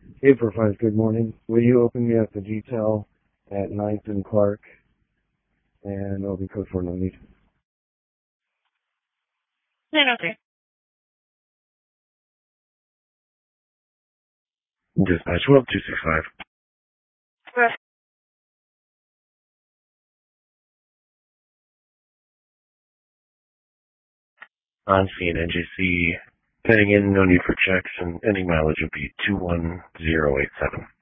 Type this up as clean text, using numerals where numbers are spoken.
A45, good morning. Will you open me up the detail at 9th and Clark and open code 4 no need? Yeah, okay. Dispatch 12265. Right. On scene, NJC. Heading in, no need for checks, and ending mileage would be 21087.